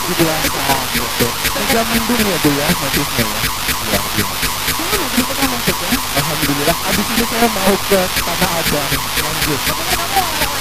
dijelaskan gitu. Agak mendung ya Bu ya motifnya ya. Luar biasa. Jadi kita masuk ya. Alhamdulillah. Habis ini saya mau ke Tanah Abang lanjut. Pokoknya kamu